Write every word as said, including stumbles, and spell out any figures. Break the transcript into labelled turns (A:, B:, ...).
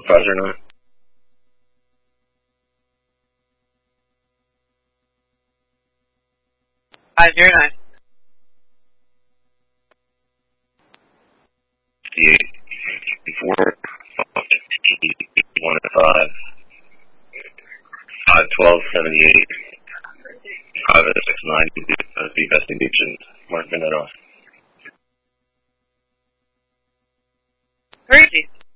A: Roger, nine.
B: Five zero nine.
A: Eight four one five five twelve seventy eight five six nine. The investigation. Mark Minette off.
B: Where is he?